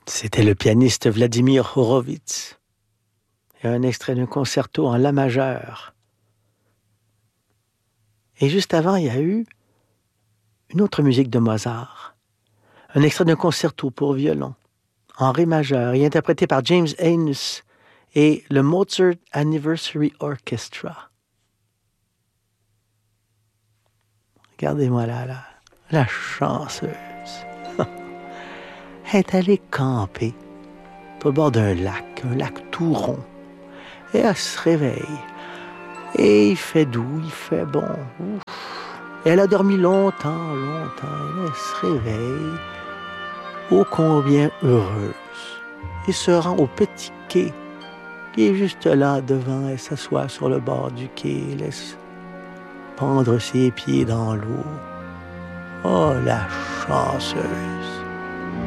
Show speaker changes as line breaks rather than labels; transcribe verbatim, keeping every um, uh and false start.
C'était le pianiste Vladimir Horowitz et un extrait d'un concerto en la majeur. Et juste avant, il y a eu une autre musique de Mozart, un extrait d'un concerto pour violon en ré majeur et interprété par James Haynes et le Mozart Anniversary Orchestra. Regardez-moi là, là, la chanceuse. Elle est allée camper au bord d'un lac, un lac tout rond. Et elle se réveille. Et il fait doux, il fait bon. Ouf. Et elle a dormi longtemps, longtemps. Et elle se réveille, ô combien heureuse. Et se rend au petit quai, qui est juste là devant. Elle s'assoit sur le bord du quai, laisse pendre ses pieds dans l'eau. Oh, la chanceuse!